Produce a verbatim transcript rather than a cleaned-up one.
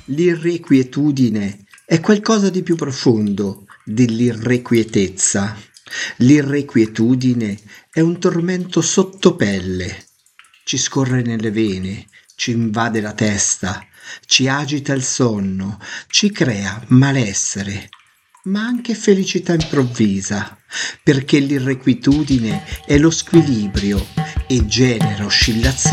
L'irrequietudine è qualcosa di più profondo dell'irrequietezza. L'irrequietudine è un tormento sottopelle, ci scorre nelle vene, ci invade la testa, ci agita il sonno, ci crea malessere, ma anche felicità improvvisa, perché l'irrequietudine è lo squilibrio e genera oscillazioni